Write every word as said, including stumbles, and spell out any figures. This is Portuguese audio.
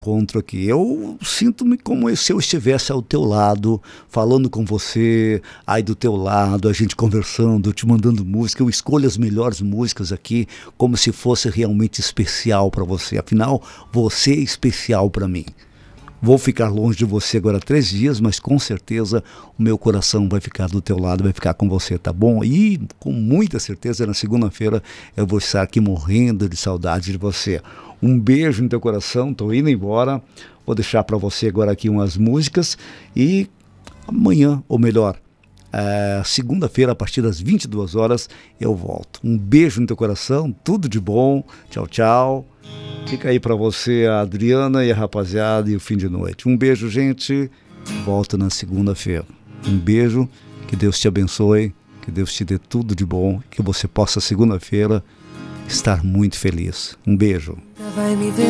encontro aqui. Eu sinto-me como se eu estivesse ao teu lado, falando com você, aí do teu lado, a gente conversando, te mandando música. Eu escolho as melhores músicas aqui, como se fosse realmente especial para você. Afinal, você é especial para mim. Vou ficar longe de você agora três dias, mas com certeza o meu coração vai ficar do teu lado, vai ficar com você, tá bom? E com muita certeza na segunda-feira eu vou estar aqui morrendo de saudade de você. Um beijo no teu coração, tô indo embora. Vou deixar para você agora aqui umas músicas e amanhã, ou melhor, é, segunda-feira, a partir das vinte e duas horas, eu volto. Um beijo no teu coração, tudo de bom. Tchau, tchau. Fica aí pra você a Adriana e a rapaziada e o fim de noite. Um beijo, gente. Volto na segunda-feira. Um beijo. Que Deus te abençoe. Que Deus te dê tudo de bom. Que você possa segunda-feira estar muito feliz. Um beijo. Vai me ver